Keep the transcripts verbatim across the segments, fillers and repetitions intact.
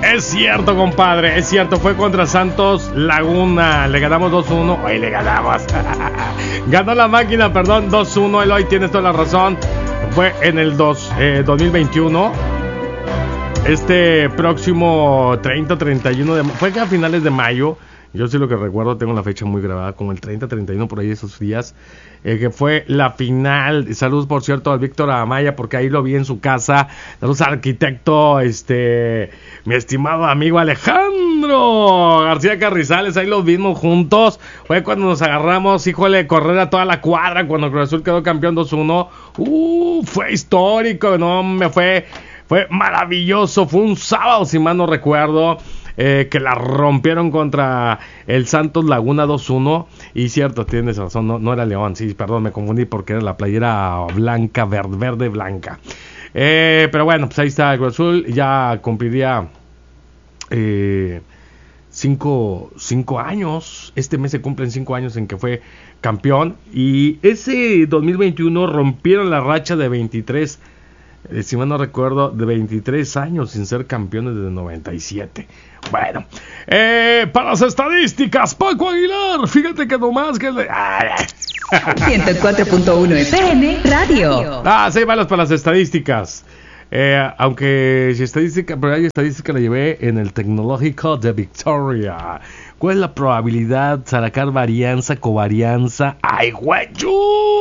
Es cierto, compadre, es cierto, fue contra Santos Laguna, le ganamos dos uno, hoy le ganamos, ganó la máquina, perdón, dos uno, Eloy, tienes toda la razón, fue en el dos, eh, dos mil veintiuno, este próximo treinta, treinta y uno de fue que a finales de mayo, yo sí lo que recuerdo, tengo la fecha muy grabada, como el treinta, treinta y uno por ahí esos días, eh, que fue la final. Saludos, por cierto, al Víctor Amaya, porque ahí lo vi en su casa. Saludos al arquitecto, este, mi estimado amigo Alejandro García Carrizales, ahí los vimos juntos. Fue cuando nos agarramos, híjole, correr a toda la cuadra, cuando Cruz Azul quedó campeón dos uno. Uh, fue histórico, no, me fue, fue maravilloso, fue un sábado, si mal no recuerdo. Eh, que la rompieron contra el Santos Laguna dos uno. Y cierto, tienes razón, no, no era León, sí, perdón, me confundí porque era la playera blanca, verde, verde blanca. Eh, pero bueno, pues ahí está el Cruz Azul, ya cumpliría eh, cinco, cinco años. Este mes se cumplen cinco años en que fue campeón. Y ese dos mil veintiuno rompieron la racha de veintitrés, eh, si mal no recuerdo, de veintitrés años sin ser campeones desde noventa y siete. Bueno, eh, para las estadísticas, Paco Aguilar, fíjate que nomás que... Le... ciento cuatro punto uno F M Radio. Ah, sí, malas para las estadísticas. Eh, aunque si estadística, pero hay estadística la llevé en el Tecnológico de Victoria. ¿Cuál es la probabilidad de sacar varianza, covarianza? ¡Ay, güeyú!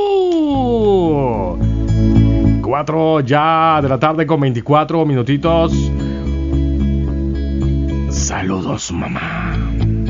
cuatro ya de la tarde con veinticuatro minutitos. Saludos, mamá.